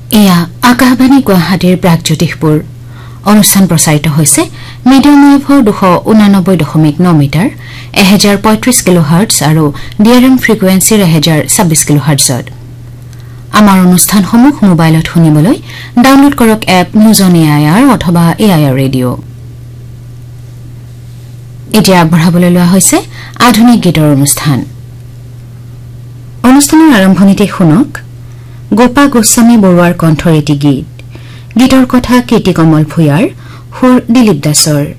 এয়া আকাশবাণী গুৱাহাটীৰ প্ৰাগজ্যোতিষপুৰ অনুষ্ঠান প্ৰচাৰিত হৈছে মিডিয়াম ৱেভৰ 289.9 মিটাৰ 1035 কিলোহাৰ্টজ আৰু ডিআৰএম ফ্ৰিকুৱেন্সিৰ 1026 কিলোহাৰ্টজত। আমাৰ অনুষ্ঠানসমূহ মোবাইলত শুনিবলৈ ডাউনলোড কৰক এপ নিউজ অন এআইআৰ অথবা এআইআৰ ৰেডিঅ'। এতিয়া আগবঢ়াবলৈ লোৱা হৈছে আধুনিক গীতৰ অনুষ্ঠান। অনুষ্ঠানৰ আৰম্ভণিতে শুনক গোপা গোস্বামী বৰুৱাৰ কণ্ঠৰ এটি গীত। গীতৰ কথা কীৰ্তি কমল ভূঞাৰ, সুৰ দিলীপ দাসৰ।